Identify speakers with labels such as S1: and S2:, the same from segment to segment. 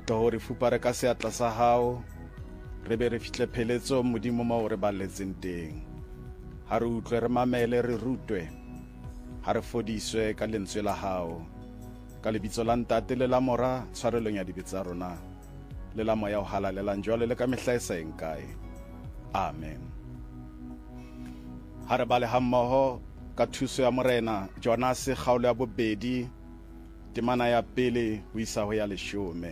S1: tlo re fupare ka seatla sa hao, re be re fihle pheletso modimo mo re balletseng teng. Ha re utlwe re mamele re rutwe, ha re fodiswe ka lentswe la hao, ka lebitso la Ntate le la Mora, tshwarelong ya dibe tsa rona, le la moya o halalelang jwale le ka mehla e sa enkae. Amen. Ha re bale hammoho ka thuso ya Morena Jonas kgaolo ya bobedi, temana ya pele ho isa ho ya 10.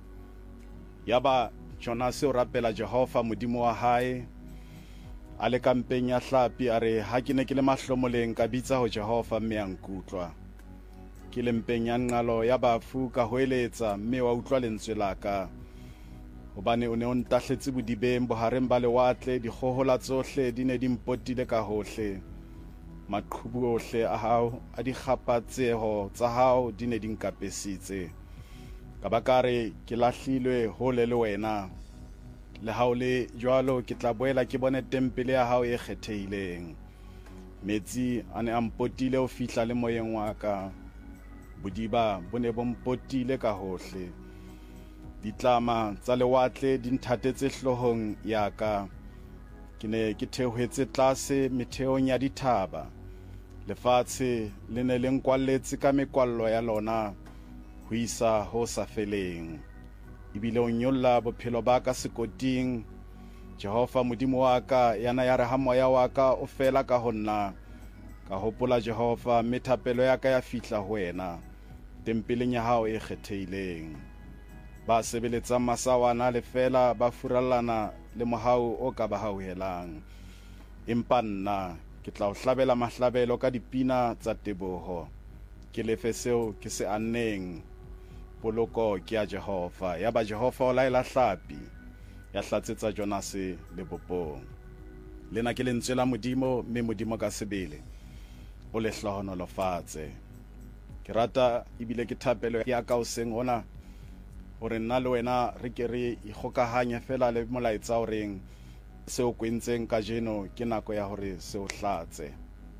S1: Yaba Jonas o rapela Jehova modimo wa hae, a le kampeng ya hlapi a re, ha ke ne ke le mahlomoleng ka bitsa ho Jehova mme a nkutlwa. Ke le mpeng ya nqalo ya bafu ka hoeletsa mme wa utlwa lentswe la ka. Hobane o ne o ntahletse bodibeng bohareng ba lewatle, dikgohola tsohle di ne di mpotile ka hohle. Maqhubu ohle a hao a dikgapatseho tsa hao di ne di nkapesitse. Ka baka re ke lahlilwe hole le wena, le hao le jwalo ke tla boela ke bone tempele ya hao e kgethehileng. Metsi a ne a mpotile ho fihla le moyeng wa ka, bodiba bo ne bo mpotile ka hohle. Ditlama tsa lewatle di nthatetse hlohong ya ka, ke ne ke theohetse tlase metheong ya dithaba. Lefatshe le ne le nkwalletse ka mekwallo ya lona, ho isa ho sa feleng. Ebile o nyolla bophelo ba ka sekoting. Jehova modimo wa ka yana ya re ha moya wa ka o fela ka ho nna, ka hopola Jehova mme thapelo ya ka ya fihla ho wena, tempeleng ya hao e kgethehileng. Ba sebeletsang masawana le fela ba furallana le mohau o ka ba hauhelang. Empa nna ke tla o hlabela mahlabelo ka dipina tsa teboho, ke lefe seo ke se anneng. Poloko ke ya Jehova. Yaba Jehova o laela hlapi, ya hlatsetsa Jonas lebopong. Lena ke lentswe la modimo, mme modimo ka sebele o le hlohonolofatse. Ke rata ebile ke thapelo ya ka hoseng hona, hore nna le wena re ke re ikgokahanye fela le molaetsa o reng seo kwentseng ka jeno ke nako ya hore seo hlatse.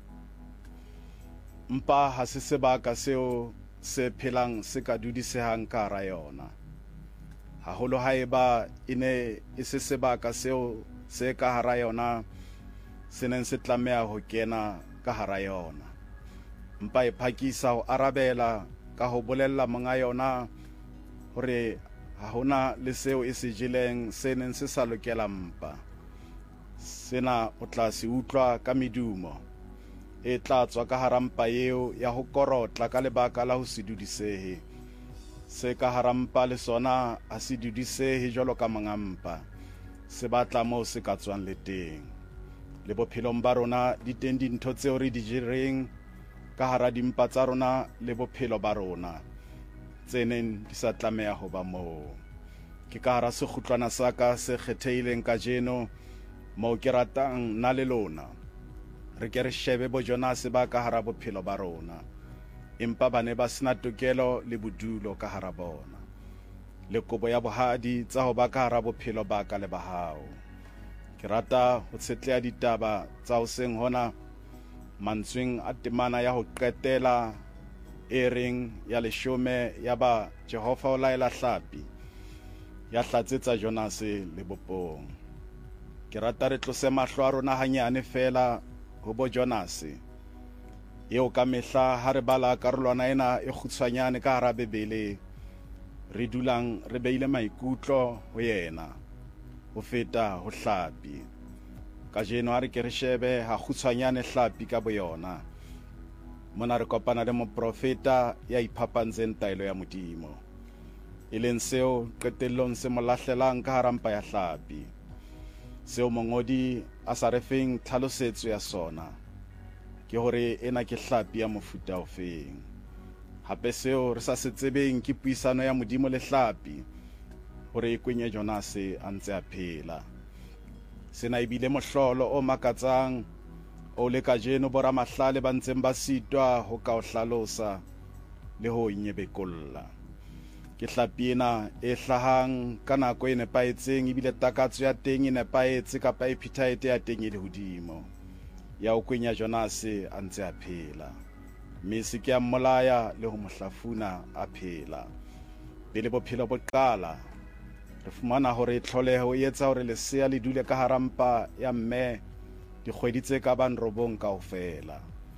S1: Mpa ha se sebaka seo se phelang se ka dudisehang ka hara yona. Haholo haeba e ne e se sebaka seo se ka hara yona se neng se tlameha ho kena ka hara yona. Mpa e phakisa ho arabela ka ho bolella monga yona hore ha hona le seo e se jeleng se neng se sa lokela mpa. Sena o tla se utlwa ka medumo e tla tswa ka hara mpa eo ya ho korotla ka lebaka la ho se dudisehe. Se ka hara mpa le sona ha se dudisehe jwalo ka monga mpa, se batla moo se ka tswang le teng. Le bophelong ba rona di teng dintho tseo re di jereng ka hara dimpa tsa rona le bophelo ba rona, tse neng di sa tlameha ho ba moo. Ke ka hara sekgutlwana sa ka se kgethehileng ka jeno, moo ke ratang nna le lona re ke re shebe bo Jonas ba ka hara bophelo ba rona, empa ba ne ba sena tokelo le bodulo ka hara bona, le kobo ya bohadi tsa ho ba ka hara bophelo ba ka le ba hao. Ke rata ho tshetleha ditaba tsa hoseng hona mantsweng a temana ya ho qetela e reng ya 10, yaba Jehova o laela hlapi, ya hlatsetsa Jonas lebopong. Ke rata re tlose mahlo a rona hanyane fela ho bo Jonas, eo ka mehla ha re bala karolwana ena e kgutshwanyane ka hara Bebele, re dulang re beile maikutlo ho yena ho feta ho hlapi. Ka jeno ha re ke re shebe ha kgutshwanyane hlapi ka boyona. Mona re kopana le moprofeta ya iphapantseng taelo ya modimo, e leng seo qetellong se mo lahlelang ka hara mpa ya hlapi, seo mongodi a sa re feng tlhalosetso ya sona ke hore ena ke hlapi ya mofuta ofeng. Hape seo re sa se tsebeng ke puisano ya modimo le hlapi, hore e kwenye Jonas a ntse a phela. Sena ebile mohlolo o makatsang o le kajeno boramahlale ba ntseng ba sitwa ho ka o hlalosa le ho inyebekolla. Ke hlapi ena e hlahang ka nako e nepaetseng, ebile takatso ya teng e nepaetse kapa e phethahete ya teng e le hodimo, ya o kwenya Jonas a ntse a phela, mme se ke a mmolaya le ho mo hlafuna a phela. pele bophelo bo qala re fumana hore tlholeho e etsa hore lesea le dule ka hara mpa ya mme dikgwedi tse ka bang 9 kaofela.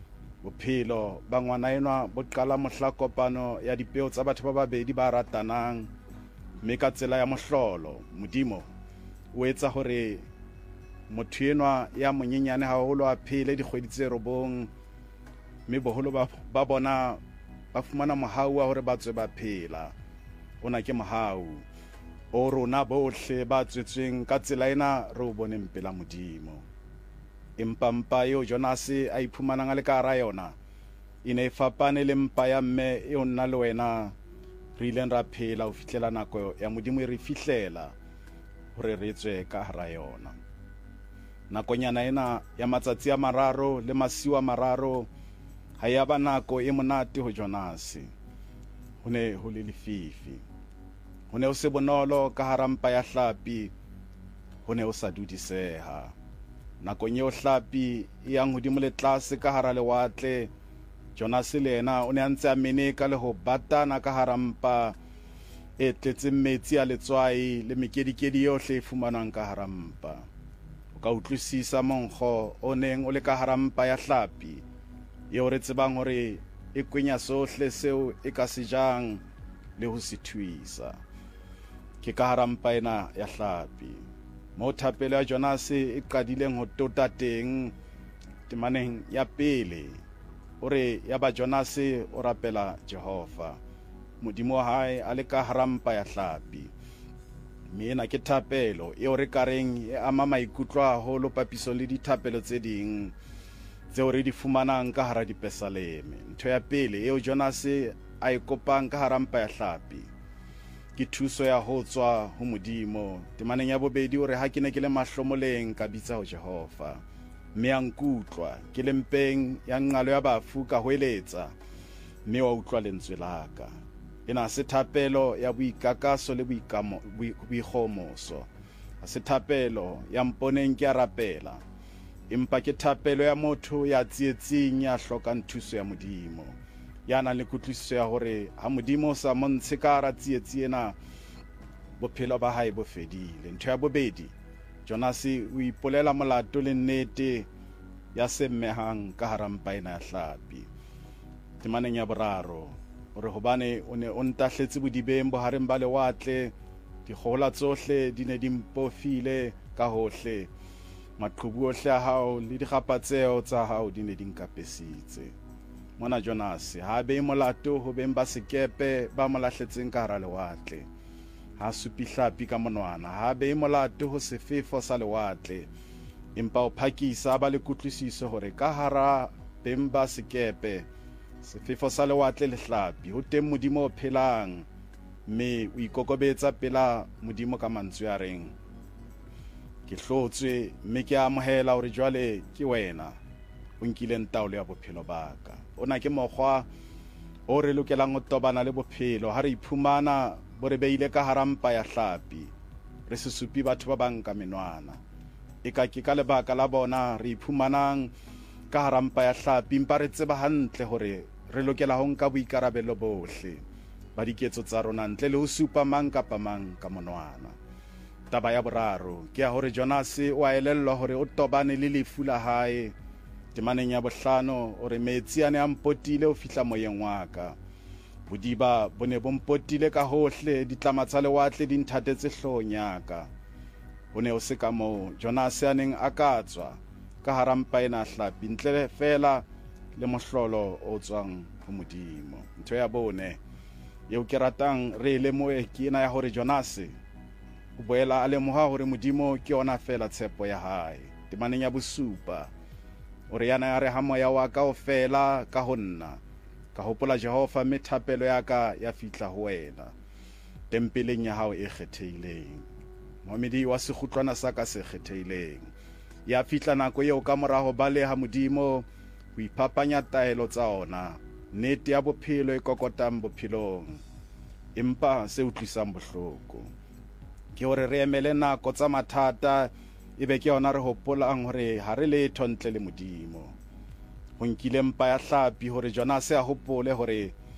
S1: Bophelo ba ngwana enwa bo qala mohla kopano ya dipeo tsa batho ba babedi ba ratanang, mme ka tsela ya mohlolo Modimo o etsa hore motho enwa ya monyenyane haholo a phele dikgwedi tse 9, mme boholo ba bona ba fumana mohau wa hore ba tswe ba phela. Ona ke mohau o rona bohle ba tswetsweng ka tsela ena re o boneng pela Modimo. Empa mpa eo Jonas a iphumanang a le ka hara yona e ne e fapane le mpa ya mme eo nna le wena re ileng ra phela ho fihlela nako ya Modimo e re fihlela hore re tswe ka hara yona. Nakonyana ena ya matsatsi a 3 le masiu a 3 ha ya ba nako e monate ho Jonas. Ho ne ho le lefifi, ho ne ho se bonolo ka hara mpa ya hlapi, ho ne ho sa dudiseha. Nakong eo hlapi e yang hodimo le tlase ka hara lewatle, Jonas le yena o ne a ntse a meneka le ho batana ka hara mpa e tletseng metsi a letswai le mekedikedi yohle e fumanwang ka hara mpa. O ka utlwisisa monkgo o neng o le ka hara mpa ya hlapi eo re tsebang hore e kwenya sohle seo e ka se jang le ho se thuisa. Ke ka hara mpa ena ya hlapi mo thapelo ya Jonas e qadileng ho tota teng temaneng ya pele. Ore ya ba Jonas o rapela Jehova, Modimo wa hae a le ka hara mpa ya hlapi. Mme ke thapelo eo re kareng e ama maikutlo haholo papiso le dithapelo tse ding tseo re di fumanang ka hara dipesaleme. Ntho ya pele eo Jonas a e kopang ka hara mpa ya hlapi ke thuso ya ho tswa ho Modimo. Temaneng ya bobedi o re ha ke ne ke le mahlomoleng ka bitsa ho Jehova, mme a nkutlwa ke le mpeng ya ngalo ya bafu ka hoeletsa, mme wa utlwa lentswe la ka. Ena se thapelo ya boikakaso le boikgomoso, ha se thapelo ya mponeng ke a rapela, empa ke thapelo ya motho ya tsietsing ya hlokang thuso ya Modimo, ya nang le kutlwisiso ya hore ha Modimo sa montshe ka hara tsietsi ena bophelo ba hae bo fedile. Ntho ya bobedi, Jonas o ipolela molato le nnete ya se mmehang ka hara mpa ena ya hlapi. Temaneng ya boraro hore hobane o ne o ntahletse bodibeng bohareng ba lewatle, dikgohola tsohle di ne di mpofile ka hohle, maqhubu ohle a hao le dikgapatseo tsa hao di ne di nkapesitse. Mona Jonas ha be molato ho beng ba sekepe ba molahletseng ka hara lewatle, ha supi hlapi ka monwana, ha be molato ho sefefo sa lewatle, empa o phakisa ba le kutlwisiso hore ka hara beng ba sekepe, sefefo sa lewatle le hlapi, ho teng Modimo o phelang, mme o ikokobetsa pela Modimo ka mantswe a reng, ke hlotswe mme ke amohela hore jwale ke wena o nkileng taolo ya bophelo ba ka. Ona ke mokgwa o re lokelang ho tobana le bophelo ha re iphumana bo re beile ka hara mpa ya hlapi, re se supi batho ba bang ka menwana. Eka ke ka lebaka la bona re iphumanang ka hara mpa ya hlapi, empa re tseba hantle hore re lokela ho nka boikarabelo bohle ba diketso tsa rona ntle le ho supa mang kapa mang ka monwana. Taba ya boraro ke ya hore Jonas o a elellwa hore o tobane le lefu la hae. Temaneng ya bohlano hore metsi a ne a mpotile ho fihla moyeng wa ka, bodiba bo ne bo mpotile ka hohle, ditlama tsa lewatle di nthatetse hloohong ya ka. Ho ne ho se ka moo Jonas a neng a ka tswa ka hara mpa ena hlapi ntle fela le mohlolo o tswang ho Modimo. Ntho ya bone eo ke ratang re lemohe ke ena ya hore Jonas o boela a lemoha hore Modimo ke ona fela tshepo ya hae. Temaneng ya bosupa ore yana ya re ha moya wa ka o fela ka ho nna, ka hopola Jehova mme thapelo ya ka ya fihla ho wena, tempeleng ya hao e kgethehileng. Mohamedi wa sekgutlwana sa ka se kgethehileng, ya fihla nako eo ka mora ho baleha Modimo ho iphapanya taelo tsa ona, nnete ya bophelo e kokotang bophelong, empa se utlwisang bohloko ke hore re emele nako tsa mathata, ebe ke yona re hopolang hore ha re letho ntle le Modimo. Ho nkile mpa ya hlapi hore Jonas a hopole hore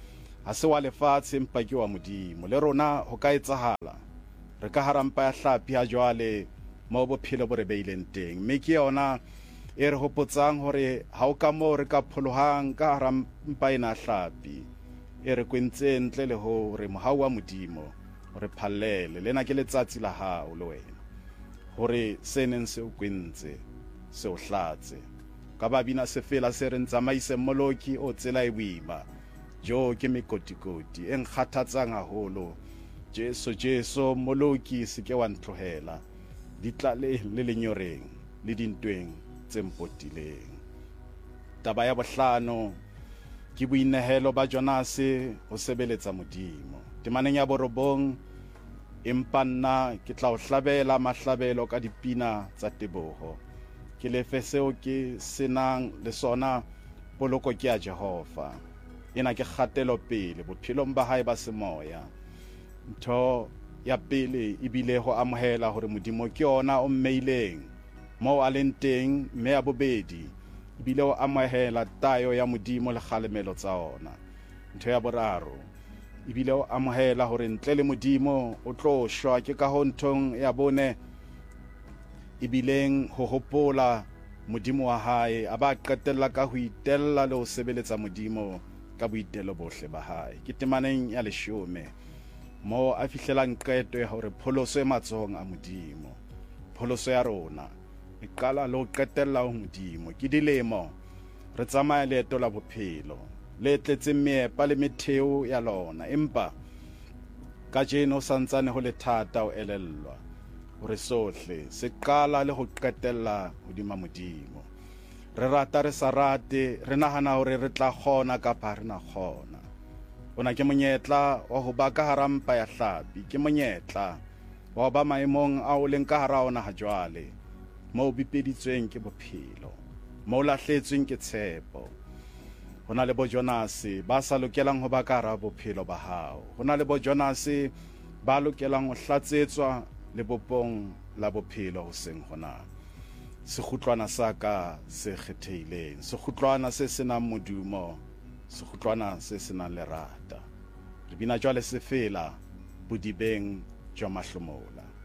S1: ha se wa lefatshe empa ke wa modimo. Le rona ho ka etsahala re ka hara mpa ya hlapi ha jwale mo bophelo bo re beileng teng, mme ke yona e re hopotsang hore ha o ka mo re ka pholohang ka hara mpa ena hlapi e re kwentse ntle le hore mohau wa modimo hore phallele lena ke letsatsi la hao le wena hore se neng se o kwentse se o hlatse ka babina se fela se re ntsamaise moloki o tsela e boima jo ke mekotikoti e nkgathatsang haholo. Jesu moloki se ke wa ntlohela ditlale le lenyoreng le dintweng tse mpotileng. Taba ya bohlano ke boinehelo ba Jonase ho sebeletsa modimo. Temaneng ya borobong empa nna ke tla o hlabela mahlabelo ka dipina tsa teboho, ke lefe seo ke senang le sona poloko ke ya Jehova. Ena ke kgatelo pele bophelong ba hae ba semoya. Ntho ya pele e bile ho amohela hore modimo ke ona o mmeileng mo a leng teng, mme ya bobedi e bile ho amohela tayo ya modimo le kgalemelo tsa ona. Ntho ya boraro e bile ho amohela hore ntle le modimo o tlo shwa. Ke ka ho nthong ya bone e bileng ho hopola modimo wa hae, a ba qetella ka ho itella le ho sebeletsa modimo ka boitelo bohle ba hae. Ke temaneng ya 10 mo a fihlelang qeto ya hore pholoso e matsohong a modimo. Pholoso ya rona e qala le ho qetella ho modimo. Ke dilemo re tsamaya leeto la bophelo le tletseng meepa le metheo ya lona, empa ka jeno santsane ho le thata ho elellwa hore sohle se qala le ho qetella hodima modimo. Re rata re sa rate, re nahana hore re tla kgona kapa re na kgona. Ona ke monyetla wa ho ba ka hara mpa ya hlapi, ke monyetla wa ba maemong a o leng ka hara ona ha jwale, mo bipeditsweng ke bophelo, mo lahletsweng ke tshepo. Hona le bo Jonase ba sa lokelang ho ba ka hara bophelo ba hao. Hona le bo Jonase ba lokelang ho hlatsetswa le bopong la bophelo ho seng hona. Sekhutlwana sa ka se kgethehileng, sekhutlwana se senang modumo, sekhutlwana se senang lerata. Re bina jwale se fela bodibeng jwa mahlomola.